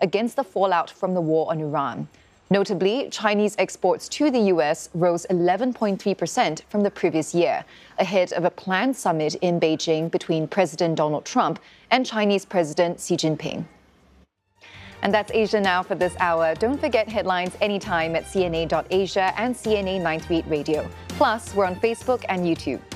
against the fallout from the war on Iran. Notably, Chinese exports to the U.S. rose 11.3% from the previous year, ahead of a planned summit in Beijing between President Donald Trump and Chinese President Xi Jinping. And that's Asia Now for this hour. Don't forget headlines anytime at cna.asia and CNA 938 Radio. Plus, we're on Facebook and YouTube.